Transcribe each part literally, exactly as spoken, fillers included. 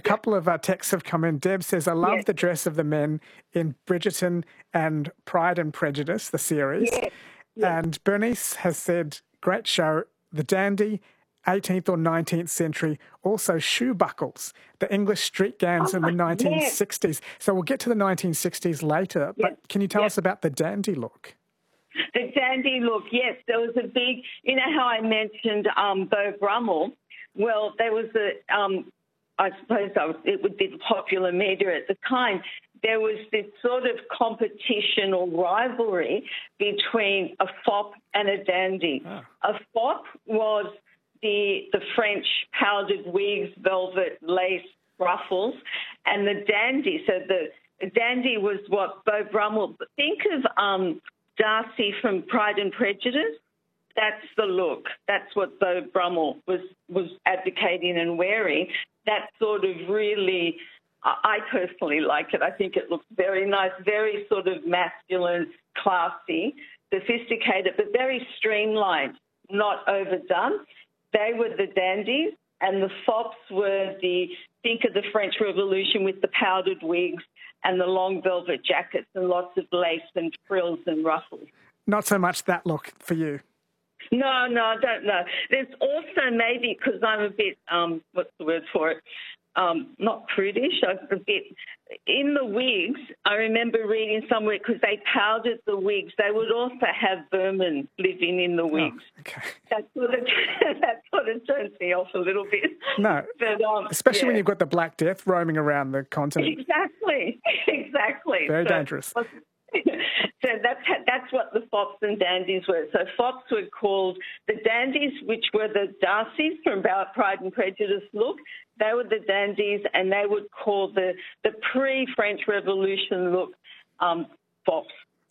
couple of uh, texts have come in. Deb says, I love Yes. the dress of the men in Bridgerton and Pride and Prejudice, the series. Yes. Yes. And Bernice has said, great show, the dandy, eighteenth or nineteenth century, also shoe buckles, the English street gowns Oh, in the nineteen sixties. yes. So we'll get to the nineteen sixties later, Yes. but can you tell Yes. us about the dandy look? The dandy look, yes. There was a big, you know how I mentioned um, Beau Brummel? Well, there was a, um, I suppose I was, it would be the popular media at the time. There was this sort of competition or rivalry between a fop and a dandy. Oh. A fop was the the French powdered wigs, velvet, lace, ruffles, and the dandy. So the dandy was what Beau Brummel. Think of um, Darcy from Pride and Prejudice. That's the look. That's what Beau Brummel was was advocating and wearing. That sort of really, I personally like it. I think it looks very nice, very sort of masculine, classy, sophisticated, but very streamlined, not overdone. They were the dandies, and the fops were the, think of the French Revolution with the powdered wigs and the long velvet jackets and lots of lace and frills and ruffles. Not so much that look for you. No, no, I don't know. There's also maybe, because I'm a bit, um, what's the word for it, um, not prudish, I'm a bit, in the wigs, I remember reading somewhere, because they powdered the wigs, they would also have vermin living in the wigs. Oh, okay. That sort of, that sort of turns me off a little bit. No, but, um, especially yeah. when you've got the Black Death roaming around the continent. Exactly, exactly. Very so, dangerous. So that's that's what the fops and dandies were. So fops were called the dandies, which were the Darcys from Pride and Prejudice look. They were the dandies, and they would call the, the pre-French Revolution look um, fops.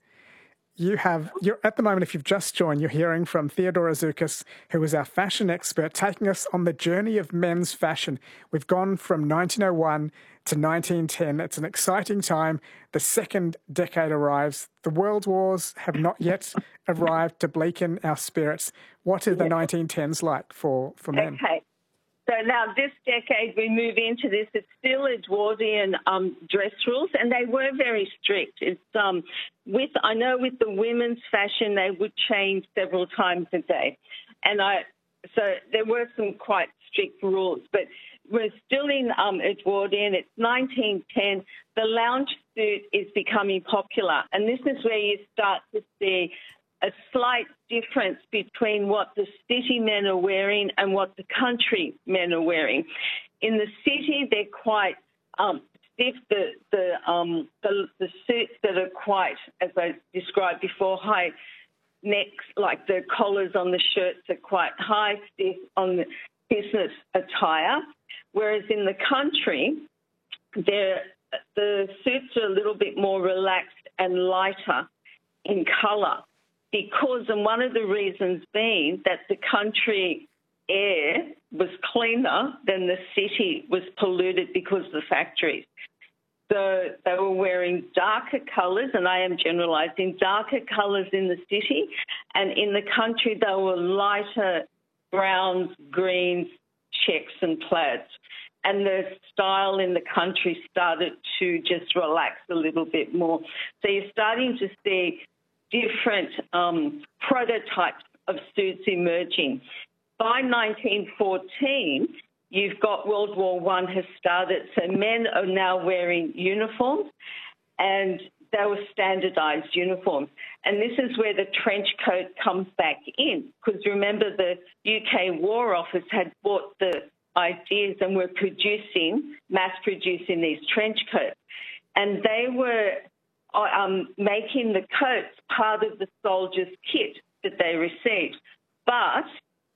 You have, you're at the moment, if you've just joined, you're hearing from Theodora Zoukis, who is our fashion expert, taking us on the journey of men's fashion. We've gone from nineteen oh one to nineteen ten. It's an exciting time. The second decade arrives. The world wars have not yet arrived to bleaken our spirits. What are the nineteen tens like for, for men? Okay. So now this decade we move into this. It's still Edwardian um, dress rules, and they were very strict. It's um, with I know with the women's fashion they would change several times a day, and I so there were some quite strict rules. But we're still in um, Edwardian. It's nineteen ten. The lounge suit is becoming popular, and this is where you start to see a slight difference between what the city men are wearing and what the country men are wearing. In the city, they're quite um, stiff. The the, um, the the suits that are quite, as I described before, high necks, like the collars on the shirts are quite high, stiff on the business attire. Whereas in the country, they're, the suits are a little bit more relaxed and lighter in colour. Because, and one of the reasons being that the country air was cleaner than the city was polluted because of the factories. So they were wearing darker colours, and I am generalising, darker colours in the city, and in the country they were lighter browns, greens, checks and plaids. And the style in the country started to just relax a little bit more. So you're starting to see different um, prototypes of suits emerging. By nineteen fourteen, you've got World War One has started, so men are now wearing uniforms, and they were standardised uniforms. And this is where the trench coat comes back in, because remember the U K War Office had bought the ideas and were producing, mass-producing these trench coats. And they were um, making the coats part of the soldiers' kit that they received. But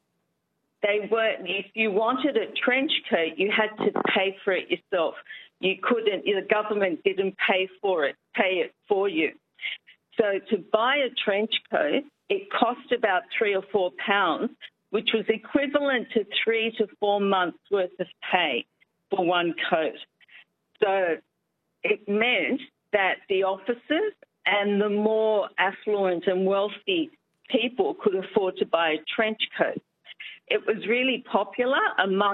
they weren't, if you wanted a trench coat, you had to pay for it yourself. You couldn't, the government didn't pay for it, pay it for you. So to buy a trench coat, it cost about three or four pounds, which was equivalent to three to four months' worth of pay for one coat. So it meant that the officers and the more affluent and wealthy people could afford to buy a trench coat. It was really popular amongst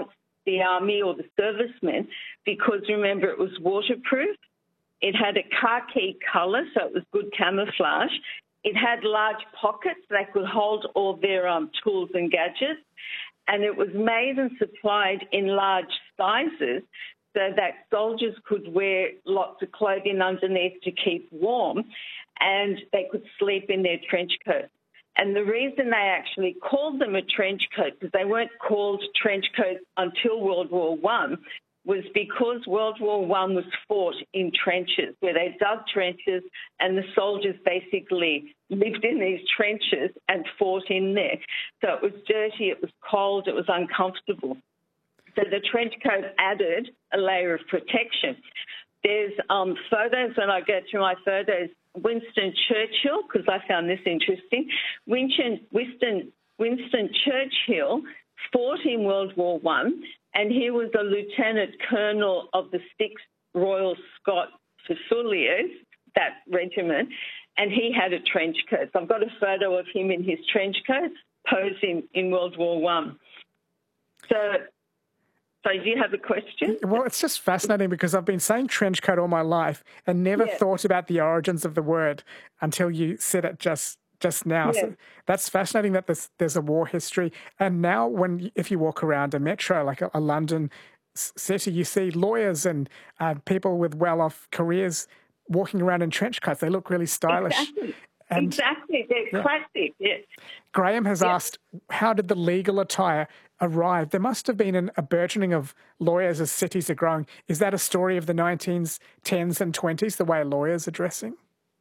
the army or the servicemen because, remember, it was waterproof. It had a khaki colour, so it was good camouflage. It had large pockets that could hold all their um, tools and gadgets. And it was made and supplied in large sizes so that soldiers could wear lots of clothing underneath to keep warm, and they could sleep in their trench coats. And the reason they actually called them a trench coat, because they weren't called trench coats until World War One, was because World War One was fought in trenches, where they dug trenches and the soldiers basically lived in these trenches and fought in there. So it was dirty, it was cold, it was uncomfortable. So the trench coat added a layer of protection. There's um, photos, when I go through my photos, Winston Churchill, because I found this interesting. Winston, Winston, Winston Churchill fought in World War One, and he was a lieutenant colonel of the sixth Royal Scot Fusiliers, that regiment, and he had a trench coat. So I've got a photo of him in his trench coat posing in World War One. So... So do you have a question? Well, it's just fascinating because I've been saying trench coat all my life and never yeah. thought about the origins of the word until you said it just just now. Yeah. So that's fascinating that there's, there's a war history. And now when if you walk around a metro, like a, a London city, you see lawyers and uh, people with well-off careers walking around in trench coats. They look really stylish. Exactly. And, exactly. They're yeah. classic, yes. Graham has yeah. asked, how did the legal attire arrive? There must have been an, a burgeoning of lawyers as cities are growing. Is that a story of the nineteen tens and twenties, the way lawyers are dressing?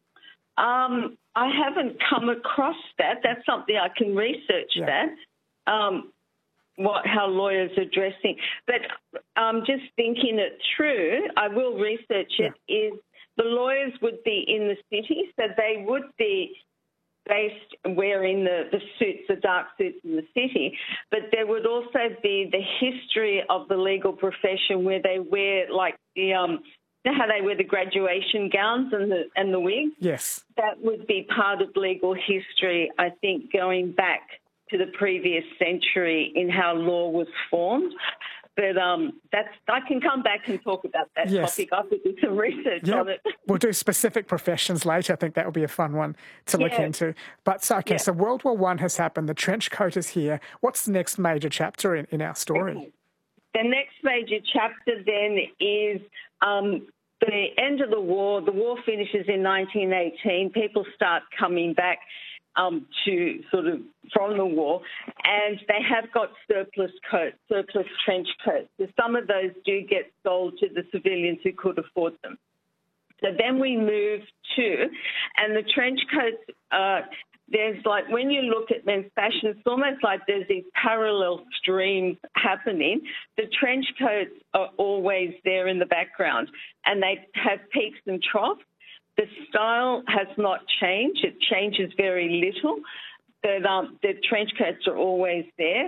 Um, I haven't come across that. That's something I can research yeah. that, um, what how lawyers are dressing. But um, just thinking it through, I will research it, yeah. is the lawyers would be in the city, so they would be based wearing the, the suits, the dark suits in the city, but there would also be the history of the legal profession where they wear like the, um, you know how they wear the graduation gowns and the, and the wigs? Yes. That would be part of legal history, I think, going back to the previous century in how law was formed. But um, that's I can come back and talk about that yes. topic. I could do some research yeah. on it. We'll do specific professions later. I think that would be a fun one to yeah. look into. But so, okay, yeah. so World War One has happened. The trench coat is here. What's the next major chapter in, in our story? Okay. The next major chapter then is um, the end of the war. The war finishes in nineteen eighteen. People start coming back Um, to sort of from the war, and they have got surplus coats, surplus trench coats. So some of those do get sold to the civilians who could afford them. So then we move to, and the trench coats, uh, there's like, when you look at men's fashion, it's almost like there's these parallel streams happening. The trench coats are always there in the background, and they have peaks and troughs. The style has not changed. It changes very little. But um, the trench coats are always there,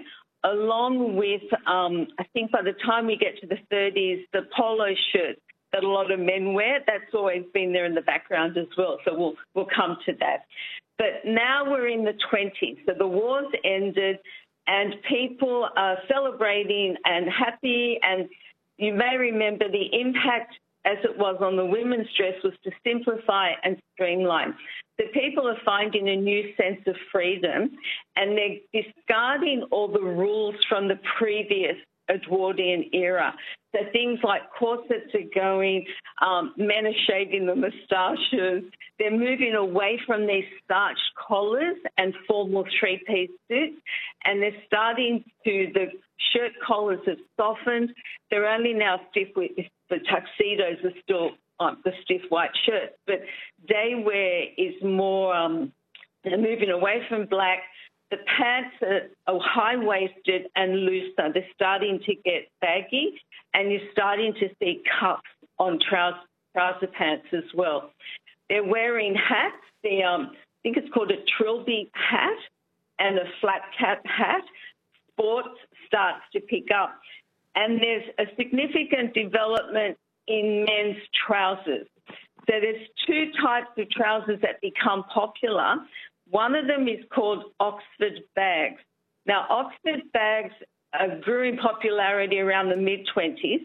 along with, um, I think by the time we get to the thirties, the polo shirts that a lot of men wear, that's always been there in the background as well. So we'll, we'll come to that. But now we're in the twenties. So the war's ended and people are celebrating and happy. And you may remember the impact as it was on the women's dress was to simplify and streamline. So people are finding a new sense of freedom and they're discarding all the rules from the previous Edwardian era. So things like corsets are going, um, men are shaving the moustaches. They're moving away from these starched collars and formal three-piece suits, and they're starting to, the shirt collars have softened. They're only now stiff with, the tuxedos are still um, the stiff white shirts, but day wear is more, um, they're moving away from black. The pants are, are high-waisted and looser. They're starting to get baggy, and you're starting to see cuffs on trouser, trouser pants as well. They're wearing hats. The, um, I think it's called a trilby hat and a flat cap hat. Sports starts to pick up. And there's a significant development in men's trousers. So there's two types of trousers that become popular. One of them is called Oxford bags. Now, Oxford bags uh, grew in popularity around the mid twenties.